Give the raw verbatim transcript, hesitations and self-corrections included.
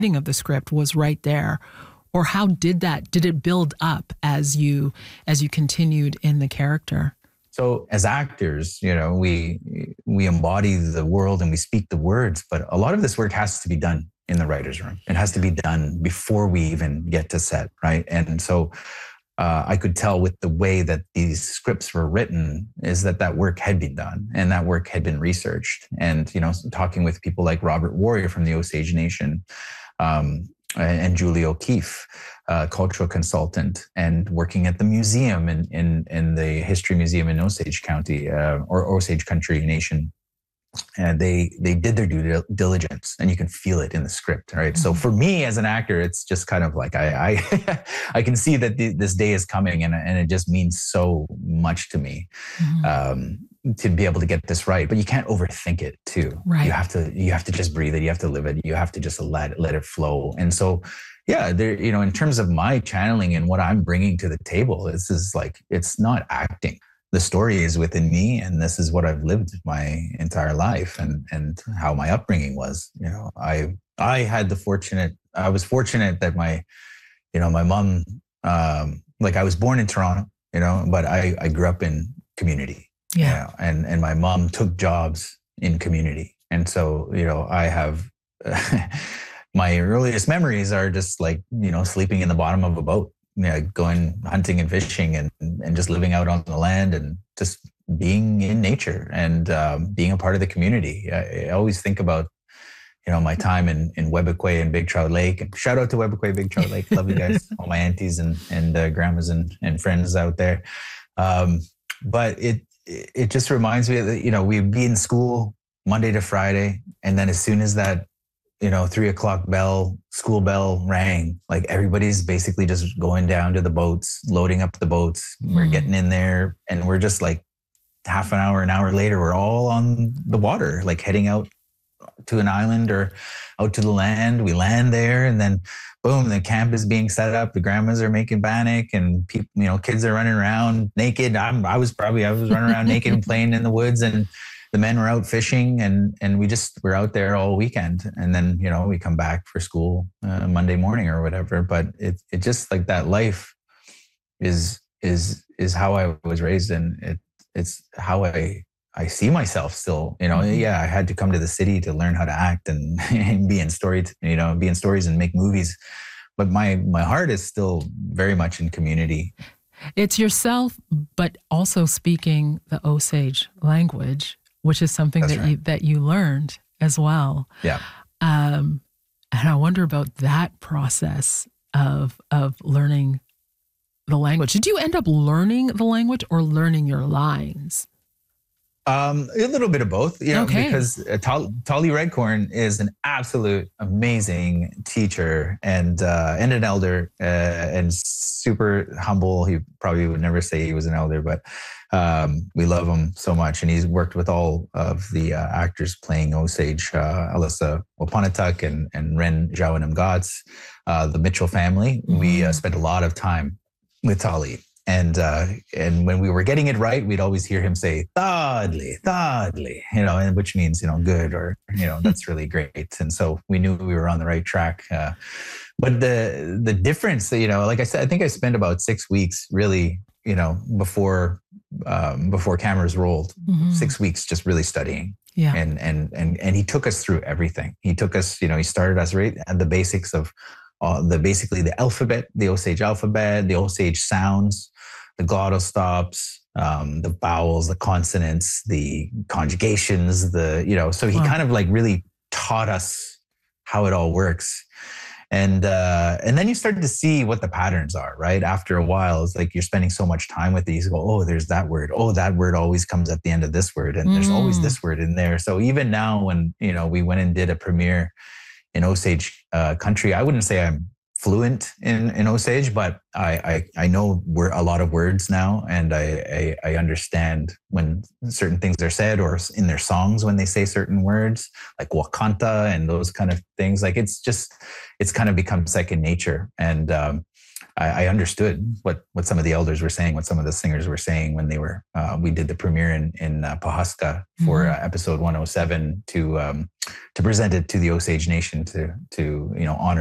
of the script was right there? Or how did that, did it build up as you, as you continued in the character? So as actors, you know, we, we embody the world and we speak the words, but a lot of this work has to be done in the writer's room. It has to be done before we even get to set, right? And so uh, I could tell with the way that these scripts were written is that that work had been done and that work had been researched. And, you know, talking with people like Robert Warrior from the Osage Nation, um, and Julie O'Keefe, uh, cultural consultant, and working at the museum in in, in the History Museum in Osage County, uh, or Osage Country Nation. And they they did their due diligence, and you can feel it in the script, right? Mm-hmm. So for me as an actor, it's just kind of like I I, I can see that the, this day is coming, and and it just means so much to me. Mm-hmm. Um, to be able to get this right, but you can't overthink it too. Right. You have to, you have to just breathe it. You have to live it. You have to just let it, let it flow. And so, yeah, there, you know, in terms of my channeling and what I'm bringing to the table, this is like, it's not acting. The story is within me, and this is what I've lived my entire life, and, and how my upbringing was. You know, I, I had the fortunate, I was fortunate that my, you know, my mom, um, like I was born in Toronto, you know, but I, I grew up in community. Yeah. You know, and, and my mom took jobs in community. And so, you know, I have, uh, my earliest memories are just like, you know, sleeping in the bottom of a boat, you know, going hunting and fishing, and, and just living out on the land, and just being in nature, and um, being a part of the community. I, I always think about, you know, my time in, in Webequie and Big Trout Lake. And shout out to Webequie, Big Trout Lake. Love you guys, all my aunties and, and uh, grandmas and, and friends out there. Um, but it, it just reminds me that, you know, we'd be in school Monday to Friday. And then as soon as that, you know, three o'clock bell, school bell rang, like everybody's basically just going down to the boats, loading up the boats. Mm. We're getting in there, and we're just like half an hour, an hour later, we're all on the water, like heading out to an island or out to the land. We land there, and then boom, the camp is being set up. The grandmas are making bannock, and people, you know, kids are running around naked. I'm, I was probably, I was running around naked and playing in the woods, and the men were out fishing, and, and we just were out there all weekend. And then, you know, we come back for school uh, Monday morning or whatever. But it, it just like that life is, is, is how I was raised. And it, it's how I, I see myself still, you know. Mm-hmm. Yeah, I had to come to the city to learn how to act and, and be in story, you know, be in stories and make movies. But my my heart is still very much in community. It's yourself, but also speaking the Osage language, which is something That's that right. you that you learned as well. Yeah. Um, and I wonder about that process of of learning the language. Did you end up learning the language or learning your lines? Um, a little bit of both, you know, okay. because uh, Tol- Tolly Redcorn is an absolute amazing teacher, and uh, and an elder, uh, and super humble. He probably would never say he was an elder, but um, we love him so much. And he's worked with all of the uh, actors playing Osage, uh, Alyssa Wapanetuk and, and Ren Jawanam Gotts, uh, the Mitchell family. Mm-hmm. We uh, spent a lot of time with Tolly. And uh, and when we were getting it right, we'd always hear him say "Thodley, Thodley," you know, and which means, you know, good, or, you know, that's really great. And so we knew we were on the right track. Uh, but the the difference, you know, like I said, I think I spent about six weeks really, you know, before um, before cameras rolled, mm-hmm. six weeks just really studying. Yeah. And and and and he took us through everything. He took us, you know, he started us right at the basics of uh, the basically the alphabet, the Osage alphabet, the Osage sounds, the glottal stops, um, the vowels, the consonants, the conjugations, the, you know, so he wow. kind of like really taught us how it all works. And, uh, and then you started to see what the patterns are, right? After a while, it's like you're spending so much time with these. You go, oh, there's that word. Oh, that word always comes at the end of this word. And mm. there's always this word in there. So even now when, you know, we went and did a premiere in Osage uh, country, I wouldn't say I'm fluent in, in Osage, but I, I, I know we're a lot of words now, and I, I, I understand when certain things are said, or in their songs when they say certain words, like Wakanta and those kind of things. Like it's just, it's kind of become second nature. And um, I, I understood what what some of the elders were saying, what some of the singers were saying when they were. Uh, we did the premiere in in uh, Pawhuska for Mhm. uh, episode one oh seven to um, to present it to the Osage Nation to to you know honor